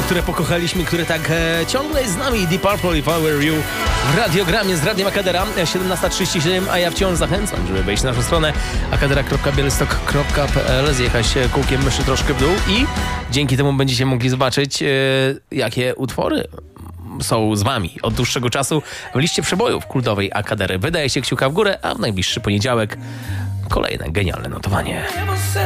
które pokochaliśmy, które tak ciągle jest z nami. Deep Purple, If I Were You w radiogramie z Radiem Akadera, 17:37, a ja wciąż zachęcam, żeby wejść na naszą stronę akadera.białystok.pl, zjechać kółkiem myszy troszkę w dół i dzięki temu będziecie mogli zobaczyć, jakie utwory są z wami od dłuższego czasu w liście przebojów kultowej Akadery. Wydaje się kciuka w górę, a w najbliższy poniedziałek kolejne genialne notowanie.